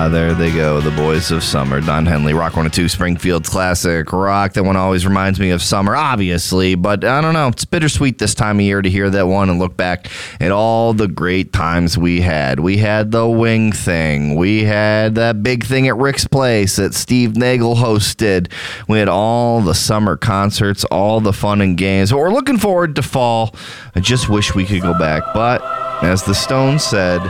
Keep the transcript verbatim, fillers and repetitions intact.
Ah, there they go, the boys of summer. Don Henley, Rock one oh two, Springfield's classic rock. That one always reminds me of summer, obviously, but I don't know. It's bittersweet this time of year to hear that one and look back at all the great times we had. We had the Wing thing. We had that big thing at Rick's Place that Steve Nagel hosted. We had all the summer concerts, all the fun and games. But we're looking forward to fall. I just wish we could go back, but as the Stones said,